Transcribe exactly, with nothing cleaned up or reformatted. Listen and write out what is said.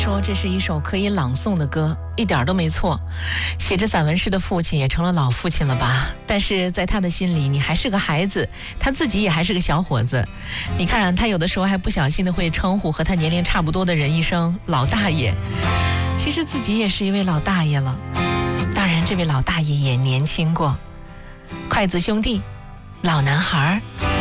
说这是一首可以朗诵的歌，一点都没错。写着散文诗的父亲也成了老父亲了吧？但是在他的心里，你还是个孩子，他自己也还是个小伙子。你看，他有的时候还不小心的会称呼和他年龄差不多的人一声老大爷，其实自己也是一位老大爷了。当然，这位老大爷也年轻过。筷子兄弟，老男孩。